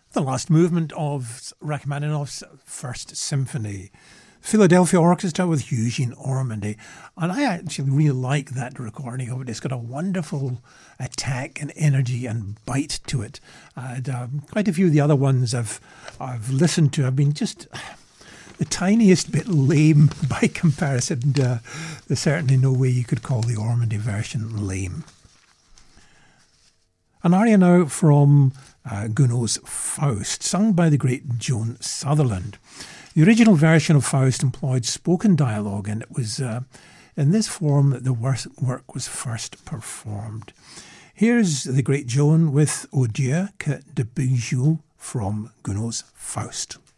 The last movement of Rachmaninoff's First Symphony. Philadelphia Orchestra with Eugene Ormandy. And I actually really like that recording of it. It's got a wonderful attack and energy and bite to it. And quite a few of the other ones I've listened to have been just the tiniest bit lame by comparison. There's certainly no way you could call the Ormandy version lame. An aria now from Gounod's Faust, sung by the great Joan Sutherland. The original version of Faust employed spoken dialogue, and it was in this form that the work was first performed. Here's the great Joan with Au Dieu que de Bijou from Gounod's Faust.